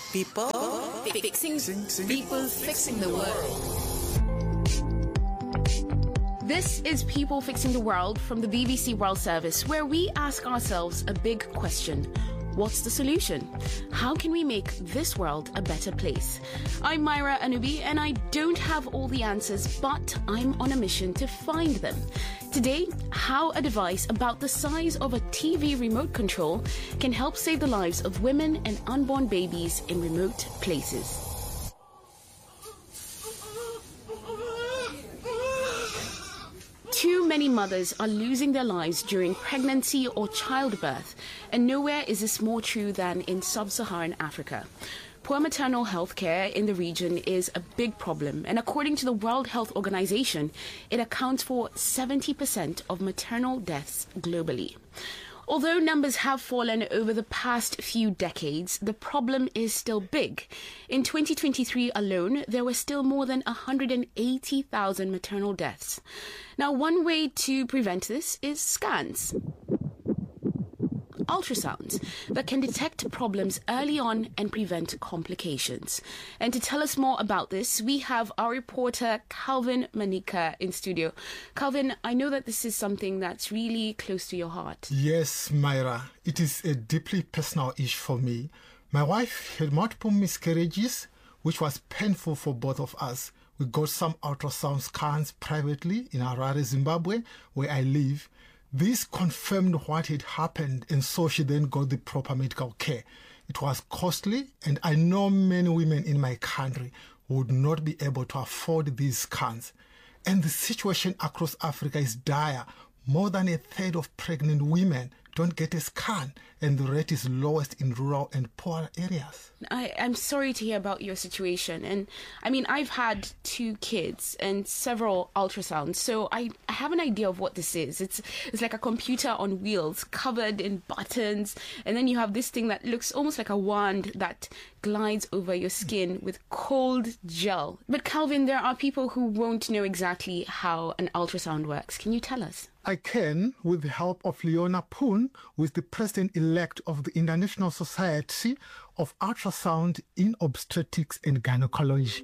People fixing the world. This is People Fixing the World from the BBC World Service, where we ask ourselves a big question. What's the solution? How can we make this world a better place? I'm Myra Anubi, and I don't have all the answers, but I'm on a mission to find them. Today, how a device about the size of a TV remote control can help save the lives of women and unborn babies in remote places. Too many mothers are losing their lives during pregnancy or childbirth, and nowhere is this more true than in sub-Saharan Africa. Poor maternal health care in the region is a big problem, and according to the World Health Organization, it accounts for 70% of maternal deaths globally. Although numbers have fallen over the past few decades, the problem is still big. In 2023 alone, there were still more than 180,000 maternal deaths. Now, one way to prevent this is scans. Ultrasounds that can detect problems early on and prevent complications. And to tell us more about this, we have our reporter Calvin Manika in studio. Calvin, I know that this is something that's really close to your heart. Yes, Myra, it is a deeply personal issue for me. My wife had multiple miscarriages, which was painful for both of us. We got some ultrasound scans privately in Harare, Zimbabwe, where I live. This confirmed what had happened, and so she then got the proper medical care. It was costly, and I know many women in my country would not be able to afford these scans. And the situation across Africa is dire. More than a third of pregnant women don't get a scan, and the rate is lowest in rural and poor areas. I'm sorry to hear about your situation. And I mean, I've had 2 kids and several ultrasounds, so I have an idea of what this is. It's like a computer on wheels covered in buttons, and then you have this thing that looks almost like a wand that glides over your skin with cold gel. But Calvin, there are people who won't know exactly how an ultrasound works. Can you tell us? I can, with the help of Leona Poon, who is the president-elect of the International Society of Ultrasound in Obstetrics and Gynecology.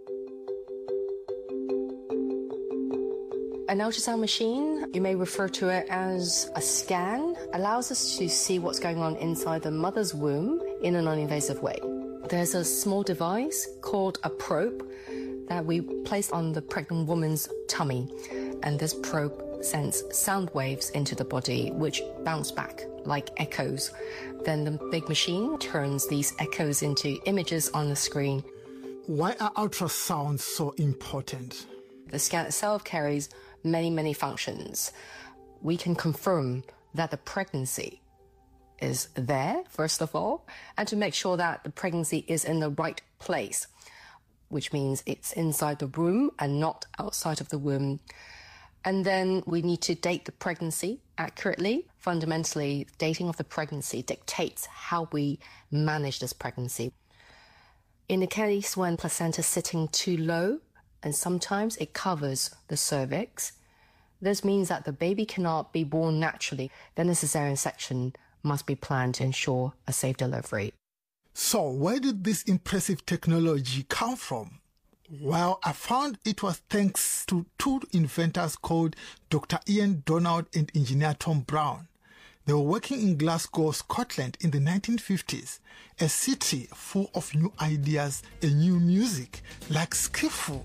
An ultrasound machine, you may refer to it as a scan, allows us to see what's going on inside the mother's womb in a non-invasive way. There's a small device called a probe that we place on the pregnant woman's tummy, and this probe sends sound waves into the body which bounce back like echoes. Then the big machine turns these echoes into images on the screen. Why are ultrasounds so important? The scan itself carries many functions. We can confirm that the pregnancy is there, first of all, and to make sure that the pregnancy is in the right place, which means it's inside the womb and not outside of the womb. And then we need to date the pregnancy accurately. Fundamentally, dating of the pregnancy dictates how we manage this pregnancy. In the case when placenta is sitting too low, and sometimes it covers the cervix, this means that the baby cannot be born naturally. Then a cesarean section must be planned to ensure a safe delivery. So where did this impressive technology come from? Well, I found it was thanks to 2 inventors called Dr. Ian Donald and engineer Tom Brown. They were working in Glasgow, Scotland in the 1950s, a city full of new ideas and new music like skiffle.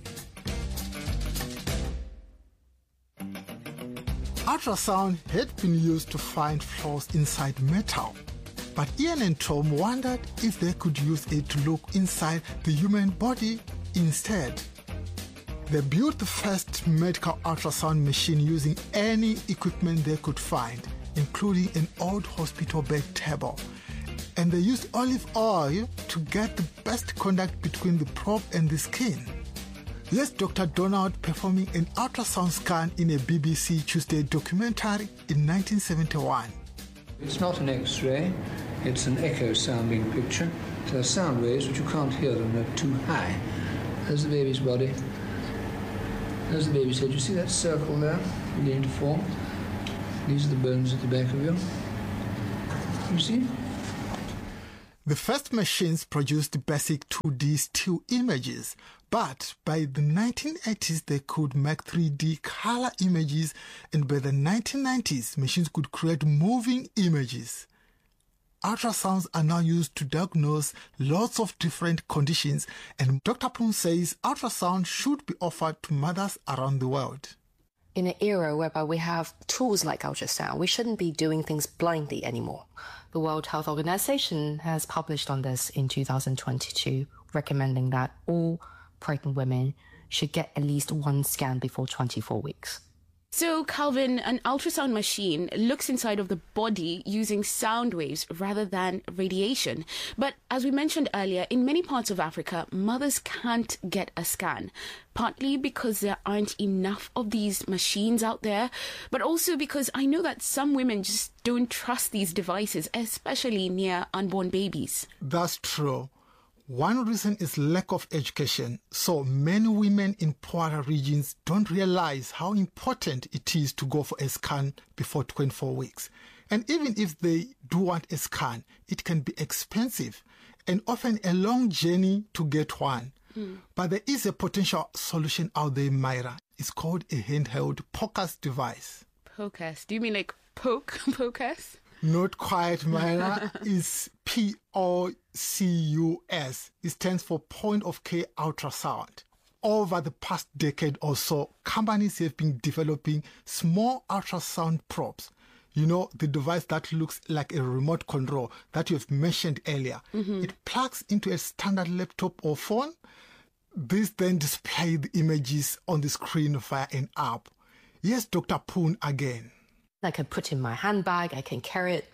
Ultrasound had been used to find flaws inside metal, but Ian and Tom wondered if they could use it to look inside the human body instead. They built the first medical ultrasound machine using any equipment they could find, including an old hospital bed table. And they used olive oil to get the best contact between the probe and the skin. Here's Dr. Donald performing an ultrasound scan in a BBC Tuesday documentary in 1971. It's not an X-ray, it's an echo-sounding picture. There are sound waves, but you can't hear them, they're too high. There's the baby's body. There's the baby's head. You see that circle there beginning to form? These are the bones at the back of you. You see? The first machines produced basic 2D still images, but by the 1980s they could make 3D color images, and by the 1990s machines could create moving images. Ultrasounds are now used to diagnose lots of different conditions, and Dr. Poon says ultrasound should be offered to mothers around the world. In an era whereby we have tools like ultrasound, we shouldn't be doing things blindly anymore. The World Health Organization has published on this in 2022, recommending that all pregnant women should get at least one scan before 24 weeks. So, Calvin, an ultrasound machine looks inside of the body using sound waves rather than radiation. But as we mentioned earlier, in many parts of Africa, mothers can't get a scan, partly because there aren't enough of these machines out there, but also because I know that some women just don't trust these devices, especially near unborn babies. That's true. One reason is lack of education. So many women in poorer regions don't realize how important it is to go for a scan before 24 weeks. And even if they do want a scan, it can be expensive and often a long journey to get one. But there is a potential solution out there, Myra. It's called a handheld POCUS device. POCUS? Do you mean like POCUS? Not quite, Myra. It's POCUS. It stands for point of care ultrasound. Over the past decade or so, companies have been developing small ultrasound probes. You know, the device that looks like a remote control that you have mentioned earlier. It plugs into a standard laptop or phone. This then displays the images on the screen via an app. Yes, Dr. Poon again. I can put in my handbag, I can carry it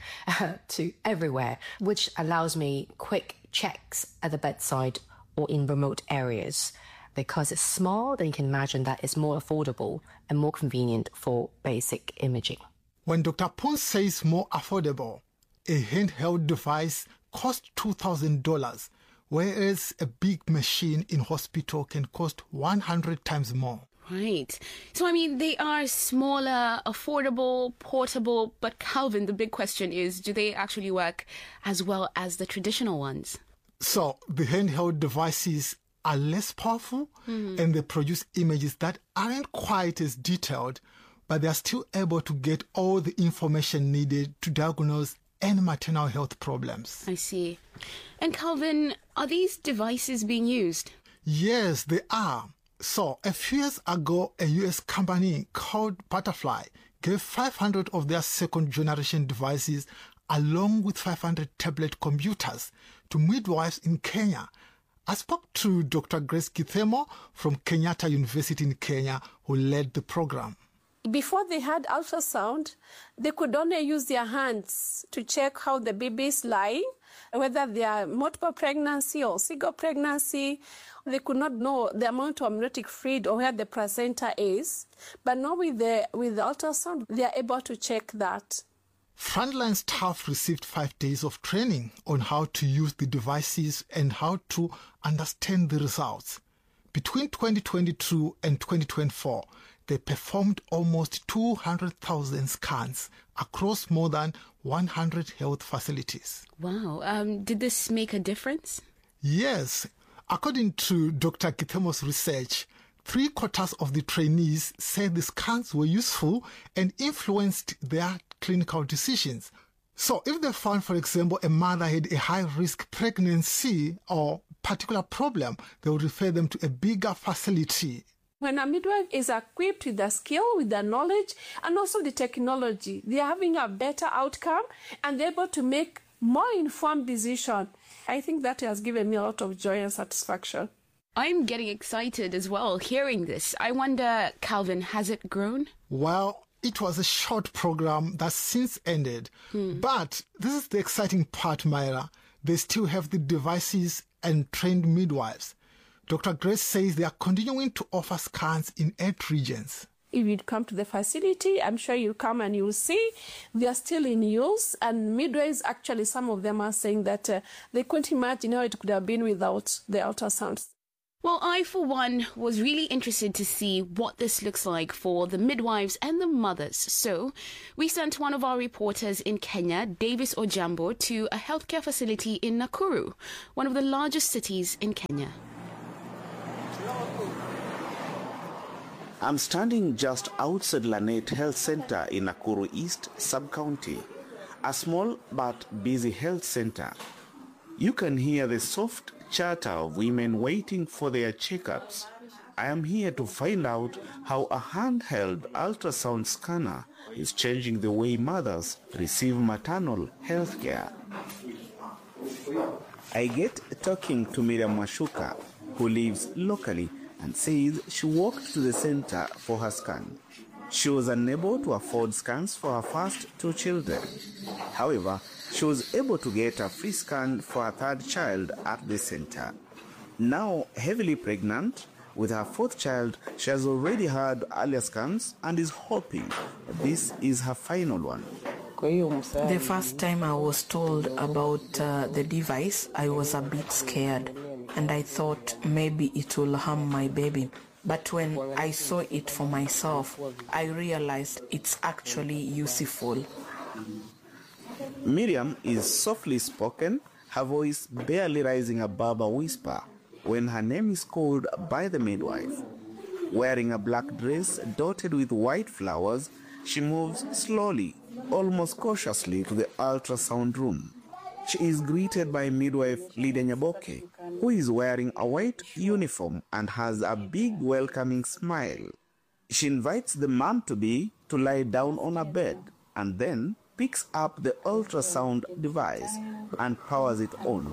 to everywhere, which allows me quick checks at the bedside or in remote areas. Because it's small, then you can imagine that it's more affordable and more convenient for basic imaging. When Dr. Poon says more affordable, a handheld device costs $2,000, whereas a big machine in hospital can cost 100 times more. Right. So, I mean, they are smaller, affordable, portable, but Calvin, the big question is, do they actually work as well as the traditional ones? So, the handheld devices are less powerful and they produce images that aren't quite as detailed, but they are still able to get all the information needed to diagnose any maternal health problems. I see. And Calvin, are these devices being used? Yes, they are. So, a few years ago, a US company called Butterfly gave 500 of their second-generation devices along with 500 tablet computers to midwives in Kenya. I spoke to Dr. Grace Kithemo from Kenyatta University in Kenya, who led the program. Before they had ultrasound, they could only use their hands to check how the baby is lying, whether they are multiple pregnancy or single pregnancy. They could not know the amount of amniotic fluid or where the placenta is. But now with the ultrasound, they are able to check that. Frontline staff received 5 days of training on how to use the devices and how to understand the results. Between 2022 and 2024, they performed almost 200,000 scans across more than 100 health facilities. Wow. Did this make a difference? Yes. According to Dr. Kithemo's research, 3/4 of the trainees said the scans were useful and influenced their clinical decisions. So if they found, for example, a mother had a high-risk pregnancy or particular problem, they would refer them to a bigger facility. When a midwife is equipped with the skill, with the knowledge, and also the technology, they are having a better outcome and they're able to make more informed decisions. I think that has given me a lot of joy and satisfaction. I'm getting excited as well hearing this. I wonder, Calvin, has it grown? Well, it was a short program that since ended. But this is the exciting part, Myra. They still have the devices and trained midwives. Dr. Grace says they are continuing to offer scans in 8 regions. If you come to the facility, I'm sure you'll come and you'll see they are still in use. And midwives, actually, some of them are saying that they couldn't imagine how it could have been without the ultrasounds. Well, I, for one, was really interested to see what this looks like for the midwives and the mothers. So we sent one of our reporters in Kenya, Davis Ojambo, to a healthcare facility in Nakuru, one of the largest cities in Kenya. I'm standing just outside Lanet Health Center in Nakuru East Sub-County, a small but busy health center. You can hear the soft chatter of women waiting for their checkups. I am here to find out how a handheld ultrasound scanner is changing the way mothers receive maternal health care. I get talking to Miriam Mwashuka, who lives locally and says she walked to the center for her scan. She was unable to afford scans for her first 2 children. However, she was able to get a free scan for her 3rd child at the center. Now heavily pregnant, with her 4th child, she has already had earlier scans and is hoping this is her final one. The first time I was told about the device, I was a bit scared, and I thought maybe it will harm my baby. But when I saw it for myself, I realized it's actually useful. Miriam is softly spoken, her voice barely rising above a whisper when her name is called by the midwife. Wearing a black dress dotted with white flowers, she moves slowly, almost cautiously, to the ultrasound room. She is greeted by midwife Lydia Nyaboke, who is wearing a white uniform and has a big welcoming smile. She invites the mom-to-be to lie down on a bed and then picks up the ultrasound device and powers it on.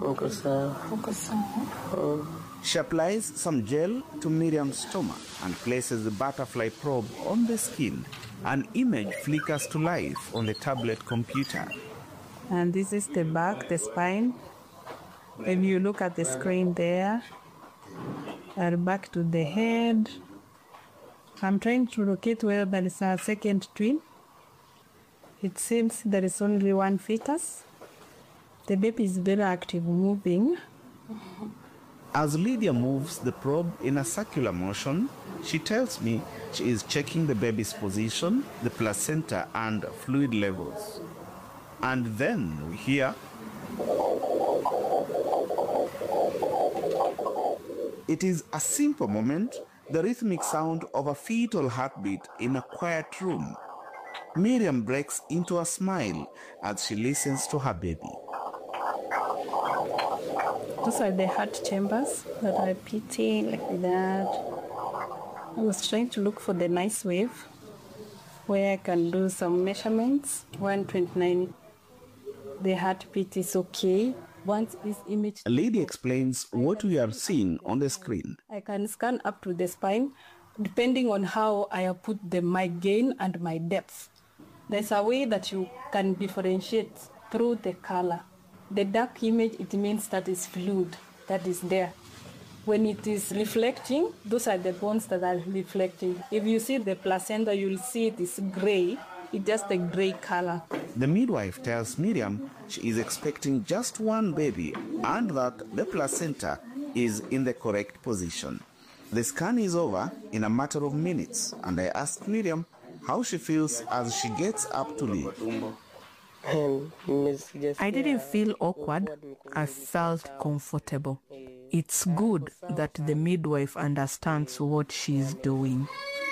She applies some gel to Miriam's stomach and places the butterfly probe on the skin. An image flickers to life on the tablet computer. And this is the back, the spine. If you look at the screen there, and back to the head. I'm trying to locate where there is a second twin. It seems there is only one fetus. The baby is very active, moving. As Lydia moves the probe in a circular motion, she tells me she is checking the baby's position, the placenta, and fluid levels. And then we hear... It is a simple moment, the rhythmic sound of a fetal heartbeat in a quiet room. Miriam breaks into a smile as she listens to her baby. Those are the heart chambers that are beating like that. I was trying to look for the nice wave where I can do some measurements. 129. The heartbeat is okay. Once this image... A lady explains what we are seeing on the screen. I can scan up to the spine depending on how I have put my gain and my depth. There's a way that you can differentiate through the color. The dark image, it means that is fluid, that is there. When it is reflecting, those are the bones that are reflecting. If you see the placenta, you'll see it is gray. It's just a gray color. The midwife tells Miriam she is expecting just one baby and that the placenta is in the correct position. The scan is over in a matter of minutes, and I ask Miriam how she feels as she gets up to leave. I didn't feel awkward. I felt comfortable. It's good that the midwife understands what she's doing.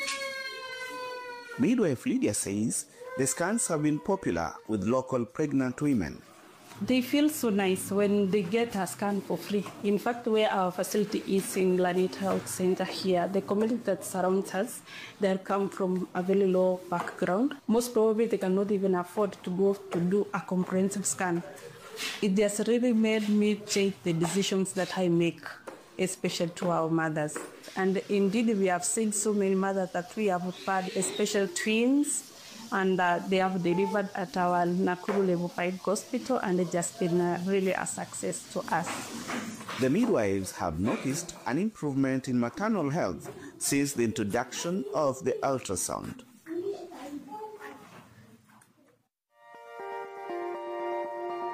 Midwife Lydia says the scans have been popular with local pregnant women. They feel so nice when they get a scan for free. In fact, where our facility is in Lanet Health Center here, the community that surrounds us, they come from a very low background. Most probably they cannot even afford to go to do a comprehensive scan. It has really made me change the decisions that I make, especially to our mothers. And indeed, we have seen so many mothers that we have had special twins, and they have delivered at our Nakuru Levopaid Hospital, and it's just been really a success to us. The midwives have noticed an improvement in maternal health since the introduction of the ultrasound. You're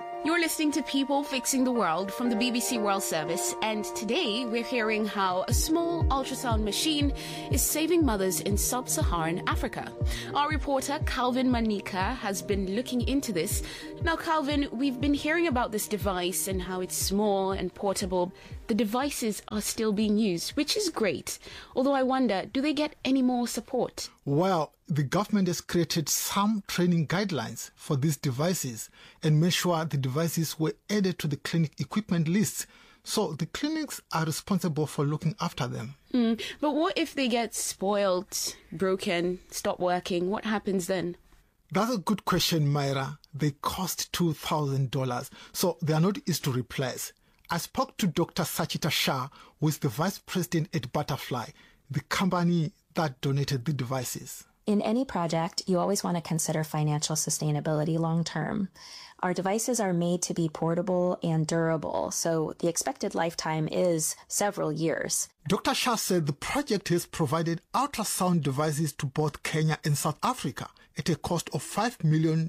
listening to People Fixing the World from the BBC World Service, and today we're hearing how a small ultrasound machine is saving mothers in sub-Saharan Africa. Our reporter Calvin Manika has been looking into this. Now, Calvin, we've been hearing about this device and how it's small and portable. The devices are still being used, which is great. Although I wonder, do they get any more support? Well, the government has created some training guidelines for these devices and made sure the devices were added to the clinic equipment lists. So the clinics are responsible for looking after them. But what if they get spoiled, broken, stop working? What happens then? That's a good question, Myra. They cost $2,000, so they are not easy to replace. I spoke to Dr. Sachita Shah, who is the vice president at Butterfly, the company that donated the devices. In any project, you always want to consider financial sustainability long term. Our devices are made to be portable and durable, so the expected lifetime is several years. Dr. Shah said the project has provided ultrasound devices to both Kenya and South Africa at a cost of $5 million.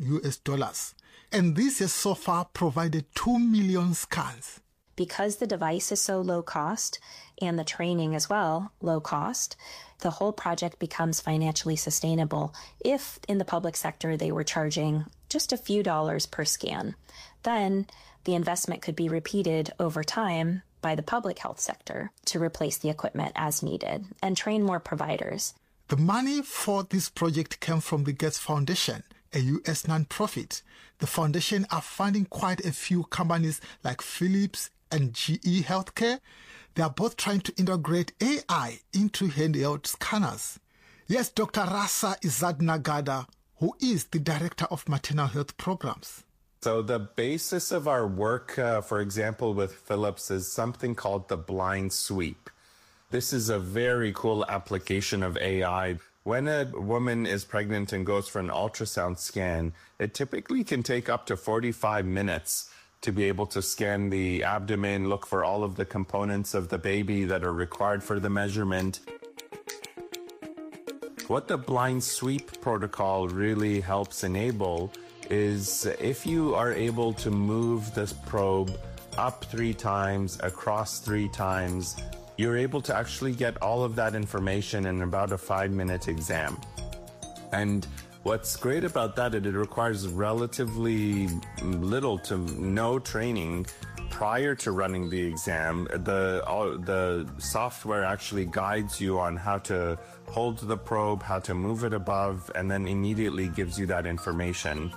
And this has so far provided 2 million scans. Because the device is so low cost and the training as well low cost, the whole project becomes financially sustainable. If in the public sector they were charging just a few dollars per scan, then the investment could be repeated over time by the public health sector to replace the equipment as needed and train more providers. The money for this project came from the Gates Foundation, a U.S. nonprofit. The foundation are funding quite a few companies like Philips and GE Healthcare. They are both trying to integrate AI into handheld scanners. Yes, Dr. Rasa Izadnagada, who is the director of maternal health programs. So the basis of our work, for example, with Philips is something called the blind sweep. This is a very cool application of AI. When a woman is pregnant and goes for an ultrasound scan, it typically can take up to 45 minutes to be able to scan the abdomen, look for all of the components of the baby that are required for the measurement. What the blind sweep protocol really helps enable is if you are able to move this probe up 3 times, across 3 times, you're able to actually get all of that information in about a 5-minute exam. And what's great about that is it requires relatively little to no training prior to running the exam. The software actually guides you on how to hold the probe, how to move it above, and then immediately gives you that information.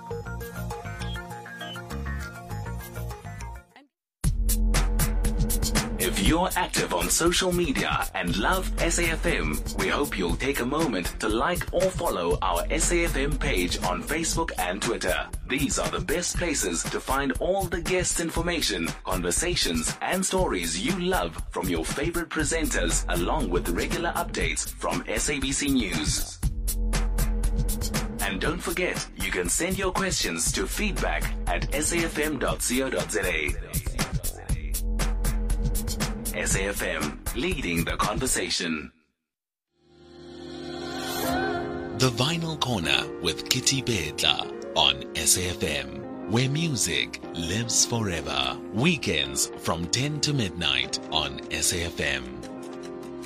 If you're active on social media and love SAFM, we hope you'll take a moment to like or follow our SAFM page on Facebook and Twitter. These are the best places to find all the guest information, conversations, and stories you love from your favorite presenters, along with regular updates from SABC News. And don't forget, you can send your questions to feedback@safm.co.za. SAFM, leading the conversation. The Vinyl Corner with Kitty Bedla on SAFM, where music lives forever. Weekends from 10 to midnight on SAFM.